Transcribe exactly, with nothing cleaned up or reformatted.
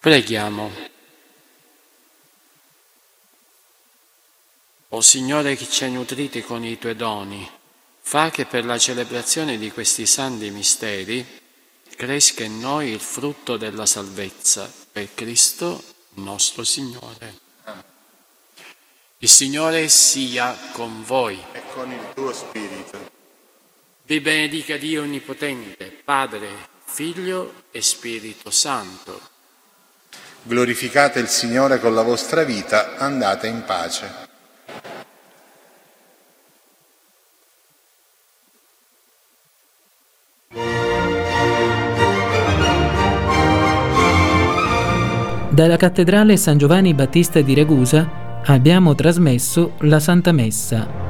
Preghiamo. O Signore, che ci hai nutriti con i tuoi doni, fa che per la celebrazione di questi santi misteri cresca in noi il frutto della salvezza, per Cristo nostro Signore. Il Signore sia con voi. E con il tuo spirito. Vi benedica Dio Onnipotente, Padre, Figlio e Spirito Santo. Glorificate il Signore con la vostra vita, andate in pace. Dalla cattedrale San Giovanni Battista di Ragusa abbiamo trasmesso la Santa Messa.